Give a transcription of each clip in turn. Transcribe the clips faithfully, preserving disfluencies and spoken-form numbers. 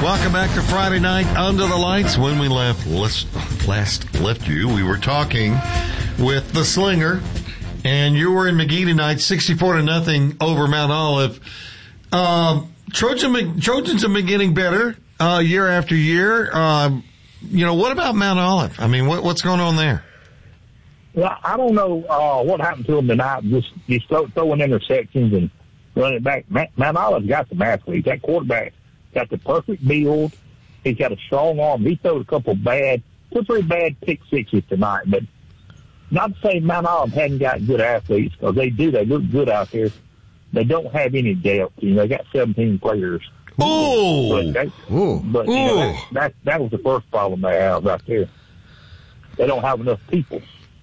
Welcome back to Friday Night Under the Lights. When we left, last left you, we were talking with the Slinger, and you were in McGee tonight, sixty-four to nothing over Mount Olive. Uh, Trojan, Trojans have been getting better uh, year after year. Uh, you know, what about Mount Olive? I mean, what, what's going on there? Well, I don't know uh, what happened to them tonight. Just just throw, throwing interceptions and running it back. Mount Olive's got some athletes. That quarterback got the perfect build. He's got a strong arm. He throwed a couple bad, two or three bad pick sixes tonight. But not to say Mount Olive hadn't got good athletes, because they do. They look good out there. They don't have any depth. You know, they got seventeen players. Oh, but, they, but you know, that, that that was the first problem they have right there. They don't have enough people.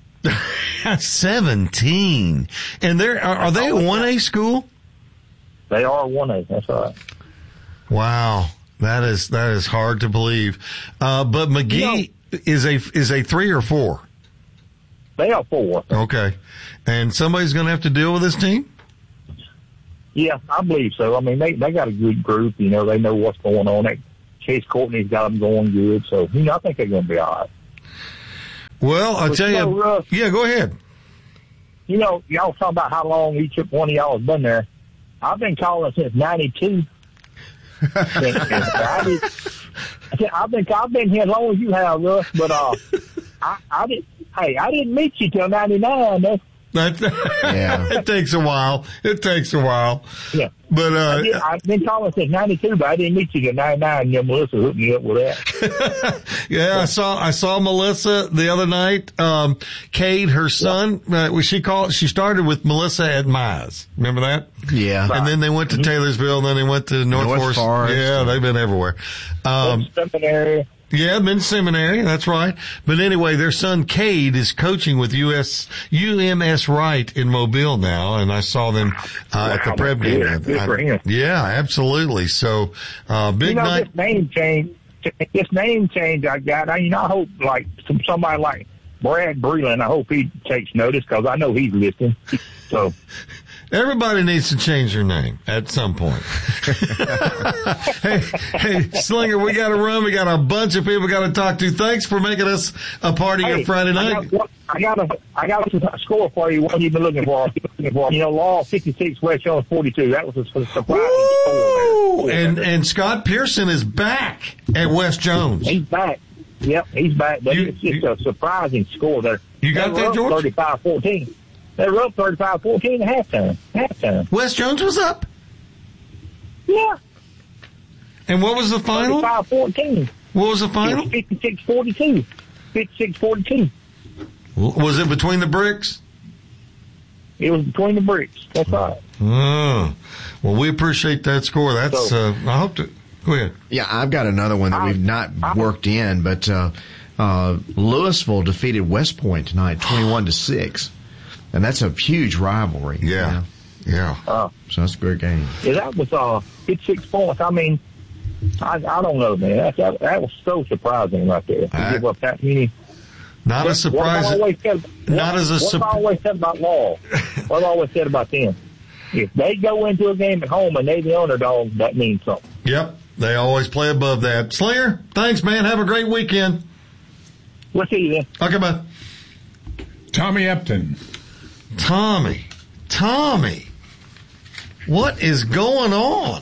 seventeen, and they're are, are they a one A school? They are one A. That's right. Wow, that is that is hard to believe. Uh, but McGee you know, is a is a three or four. They are four. Okay, and somebody's going to have to deal with this team. Yeah, I believe so. I mean, they they got a good group. You know, they know what's going on. They, Chase Courtney's got them going good. So you know, I think they're going to be all right. Well, I'll but tell you. Know, Russ, yeah, go ahead. You know, y'all talking about how long each one of y'all has been there. I've been calling since ninety-two. I did, I've been I've been here as long as you have, Russ. But uh, I, I didn't. Hey, I didn't meet you till ninety-nine. Though. That, yeah. It takes a while. It takes a while. Yeah. But, uh, I did, I've been calling since ninety-two, but I didn't meet you till ninety-nine, and Melissa hooked me up with that. yeah, I saw, I saw Melissa the other night. Um, Cade, her son, yeah. uh, she called, she started with Melissa at Mize. Remember that? Yeah. And then they went to mm-hmm. Taylorsville, and then they went to North, North Forest. Forest. Yeah, they've been everywhere. Um, seminary. Yeah, been seminary. That's right. But anyway, their son Cade is coaching with U S U M S Wright in Mobile now, and I saw them uh, wow, at the prep game. Good, good for him. Yeah, absolutely. So, uh, big you know, night. This name change, this name change I got. I, you know, I hope like some, somebody like Brad Breland. I hope he takes notice, because I know he's listening. So. Everybody needs to change their name at some point. hey, hey, Slinger, we got to run. We got a bunch of people got to talk to. Thanks for making us a part of hey, your Friday night. I got, a, I got a score for you. What you've been looking for? You know, Law fifty-six, West Jones forty-two. That was a surprising score. And and Scott Pearson is back at West Jones. He's back. Yep, he's back. But you, it's just you, a surprising score there. You got that, George? thirty-five fourteen. They were up thirty-five fourteen at halftime. Halftime. West Jones was up? Yeah. And what was the final? thirty-five fourteen. What was the final? fifty-six forty-two. fifty-six forty-two. Was it between the bricks? It was between the bricks. That's right. Oh. Well, we appreciate that score. That's, so, uh, I hope to, go ahead. Yeah, I've got another one that I, we've not I, worked in, but, uh, uh, Louisville defeated West Point tonight, twenty-one to six. And that's a huge rivalry. Yeah. You know? Yeah. Uh, so that's a great game. Yeah, that was, uh, fifty-six points. I mean, I, I don't know, man. That, that, that was so surprising right there. To I, give up that many. Not what, a surprise. What I always said, not what, as a What su- I always said about Law. What I always said about them. If they go into a game at home and they the underdog, that means something. Yep. They always play above that. Slinger, thanks, man. Have a great weekend. We'll see you then. Okay, bye. Tommy Epton. Tommy. Tommy. What is going on?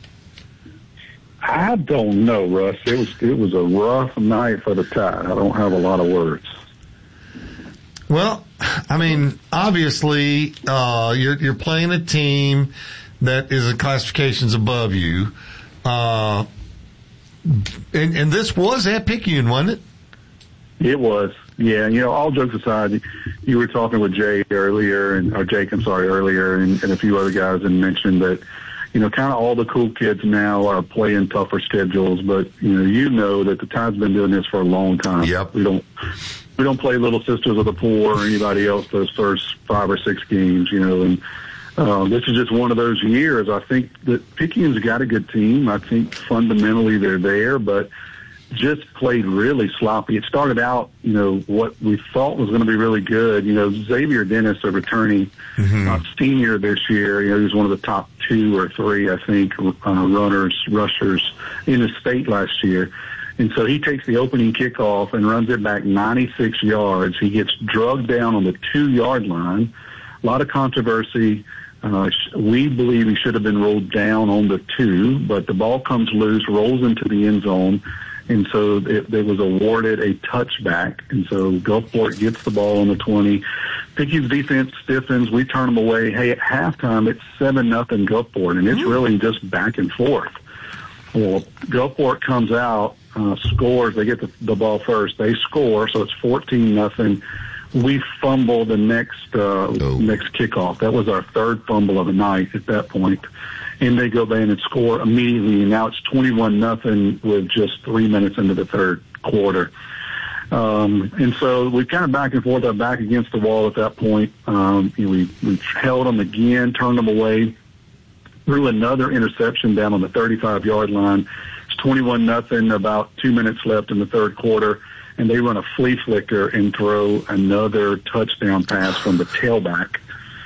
I don't know, Russ. It was it was a rough night for the Tide. I don't have a lot of words. Well, I mean, obviously, uh, you're you're playing a team that is a classifications above you, uh, and and this was at Picayune, wasn't it? It was, yeah. You know, all jokes aside, you were talking with Jay earlier, and or Jake, I'm sorry, earlier, and, and a few other guys, and mentioned that, you know, kind of all the cool kids now are playing tougher schedules, but you know, you know that the Tide's been doing this for a long time. Yep. We don't. We don't play Little Sisters of the Poor or anybody else those first five or six games, you know, and uh, this is just one of those years. I think that Picayune's got a good team. I think fundamentally they're there, but just played really sloppy. It started out, you know, what we thought was going to be really good. You know, Xavier Dennis, a returning mm-hmm. uh, senior this year, you know, he was one of the top two or three, I think, uh, runners, rushers in the state last year. And so he takes the opening kickoff and runs it back ninety-six yards. He gets drugged down on the two-yard line. A lot of controversy. Uh, we believe he should have been rolled down on the two, but the ball comes loose, rolls into the end zone. And so it, it was awarded a touchback. And so Gulfport gets the ball on the twenty. Picayune's defense stiffens. We turn them away. Hey, at halftime, it's seven nothing Gulfport, and it's really just back and forth. Well, Gulfport comes out, uh, scores. They get the, the ball first. They score, so it's fourteen nothing. We fumble the next uh, oh. next kickoff. That was our third fumble of the night at that point. And they go back and score immediately. And now it's twenty-one nothing with just three minutes into the third quarter. Um, and so we kind of back and forth, our back against the wall at that point. Um, you know, we, we held them again, turned them away, threw another interception down on the thirty-five-yard line. It's twenty-one nothing, about two minutes left in the third quarter. And they run a flea flicker and throw another touchdown pass from the tailback.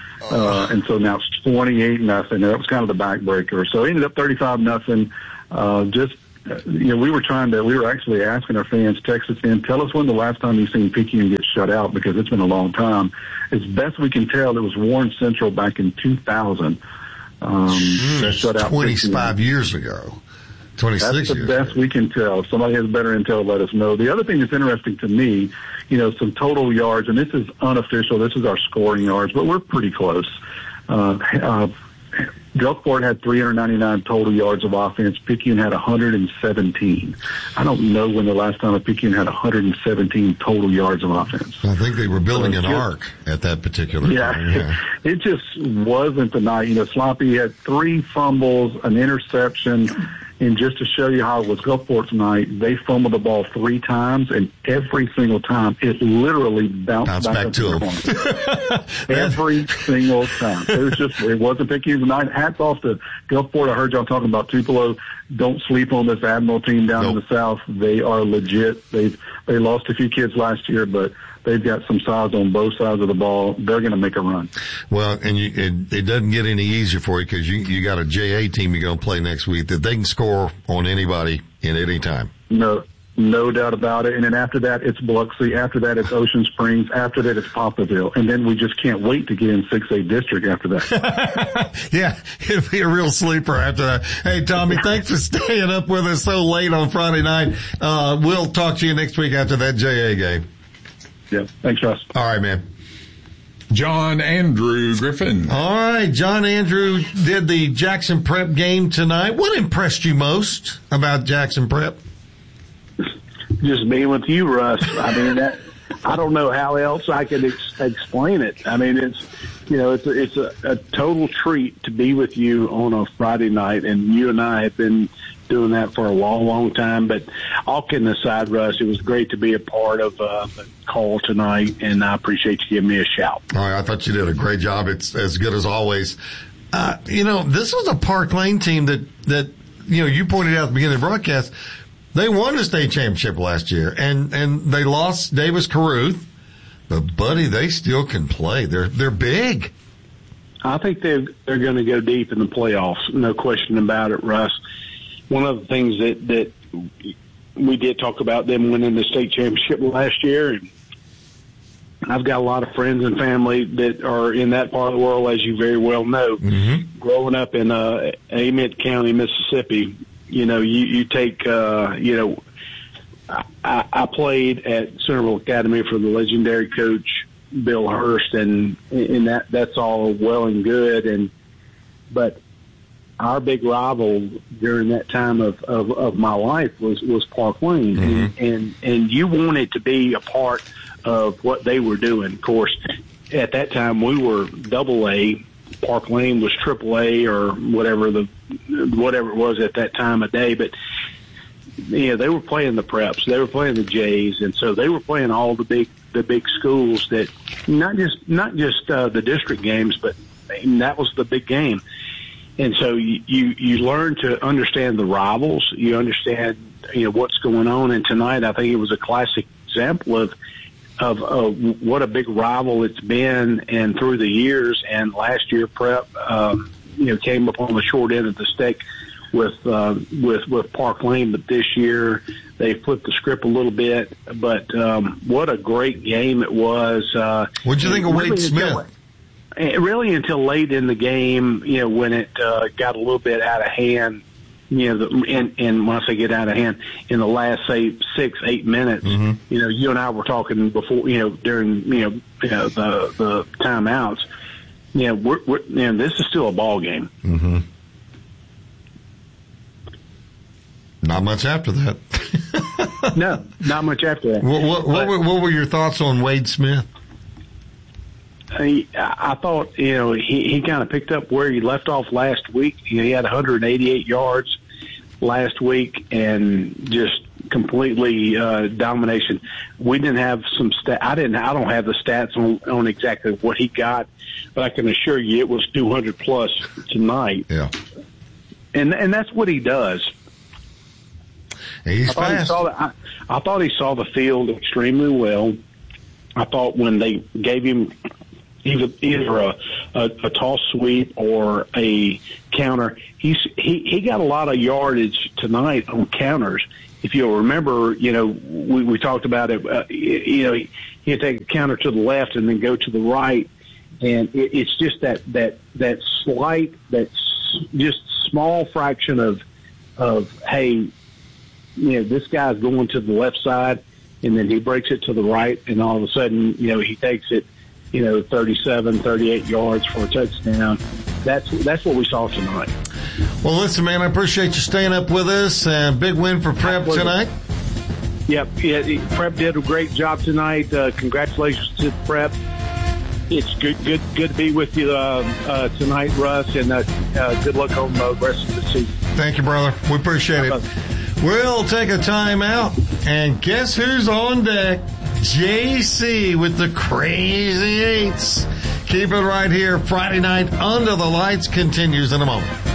Uh, and so now it's twenty-eight nothing. That was kind of the backbreaker. So it ended up thirty-five nothing. Uh, just, you know, we were trying to, we were actually asking our fans, text us in, tell us when the last time you've seen Picayune get shut out, because it's been a long time. As best we can tell, it was Warren Central back in two thousand. Um, mm, shut out twenty-five Picayune. Years ago. twenty-six That's the years best ago. We can tell. If somebody has better intel, let us know. The other thing that's interesting to me, you know, some total yards, and this is unofficial. This is our scoring yards, but we're pretty close. Uh, uh, Gulfport had three hundred ninety-nine total yards of offense. Picayune had one hundred seventeen. I don't know when the last time a Picayune had one hundred seventeen total yards of offense. I think they were building so an just, arc at that particular yeah, time. Yeah, it just wasn't the night. You know, Sloppy had three fumbles, an interception. And just to show you how it was Gulfport's night, they fumbled the ball three times, and every single time it literally bounced, bounced back, back to them. Every single time. It was just, it wasn't Picayune's night. Hats off to Gulfport. I heard y'all talking about Tupelo. Don't sleep on this Admiral team down nope. in the South. They are legit. They've, they lost a few kids last year, but they've got some size on both sides of the ball. They're going to make a run. Well, and you, it, it doesn't get any easier for you because you, you got a J A team you're going to play next week that they can score on anybody in any time. No, no doubt about it. And then after that, it's Biloxi. After that, it's Ocean Springs. After that, it's Poplarville. And then we just can't wait to get in six A district after that. Yeah, it'll be a real sleeper after that. Hey, Tommy, thanks for staying up with us so late on Friday night. Uh, we'll talk to you next week after that J A game. Yeah. Thanks, Russ. All right, man. John Andrew Griffin. All right. John Andrew did the Jackson Prep game tonight. What impressed you most about Jackson Prep? Just being with you, Russ. I mean, that, I don't know how else I could ex- explain it. I mean, it's, you know, it's a, it's a, a total treat to be with you on a Friday night, and you and I have been doing that for a long, long time. But all kidding aside, Russ, it was great to be a part of uh, the call tonight, and I appreciate you giving me a shout. All right, I thought you did a great job. It's as good as always. Uh, you know, this was a Park Lane team that, that, you know, you pointed out at the beginning of the broadcast, they won the state championship last year, and, and they lost Davis Caruth. But, buddy, they still can play. They're they're big. I think they're, they're going to go deep in the playoffs, no question about it, Russ. One of the things that, that we did talk about them winning the state championship last year, and I've got a lot of friends and family that are in that part of the world, as you very well know. Mm-hmm. Growing up in uh, Amite County, Mississippi, you know, you, you take, uh, you know, I, I played at Centerville Academy for the legendary coach Bill Hurst, and and that that's all well and good, and but our big rival during that time of, of, of my life was, was Park Lane, mm-hmm. and, and and you wanted to be a part of what they were doing. Of course, at that time we were double A. Park Lane was triple A or whatever the whatever it was at that time of day, but. Yeah, they were playing the preps. They were playing the Jays, and so they were playing all the big the big schools that not just not just uh, the district games, but that was the big game. And so you, you, you learn to understand the rivals. You understand, you know, what's going on. And tonight, I think it was a classic example of, of, uh, what a big rival it's been and through the years. And last year, Prep, um, you know, came up on the short end of the stick with, uh, with, with Park Lane. But this year they flipped the script a little bit, but, um, what a great game it was. Uh, what'd you think of Wade Smith? Really until late in the game, you know, when it uh, got a little bit out of hand, you know, the, and, and when I say get out of hand, in the last, say, six, eight minutes, mm-hmm. you know, you and I were talking before, you know, during, you know, you know the, the timeouts, you know, we're, we're, you know, this is still a ball game. Mm-hmm. Not much after that. No, not much after that. What, what, what, were, what were your thoughts on Wade Smith? I, I thought, you know, he, he kind of picked up where he left off last week. He had one hundred eighty-eight yards last week and just completely uh, domination. We didn't have some stat. I didn't. I don't have the stats on, on exactly what he got, but I can assure you it was two hundred plus tonight. Yeah, and and that's what he does. He's I thought fast. He saw the, I, I thought he saw the field extremely well. I thought when they gave him either either a, a, a toss sweep or a counter, he's he, he got a lot of yardage tonight on counters. If you'll remember, you know, we, we talked about it, uh, you know, he, he'd take a counter to the left and then go to the right. And it, it's just that, that, that slight, that just small fraction of, of, hey, you know, this guy's going to the left side and then he breaks it to the right and all of a sudden, you know, he takes it, you know, thirty-seven, thirty-eight yards for a touchdown. That's, that's what we saw tonight. Well, listen, man, I appreciate you staying up with us. Uh, big win for Prep tonight. Yep. Yeah, Prep did a great job tonight. Uh, congratulations to Prep. It's good, good, good to be with you uh, uh, tonight, Russ, and uh, uh, good luck on the rest of the season. Thank you, brother. We appreciate it. We'll take a time out, and guess who's on deck? J C with the Crazy Eights. Keep it right here. Friday night Under the Lights continues in a moment.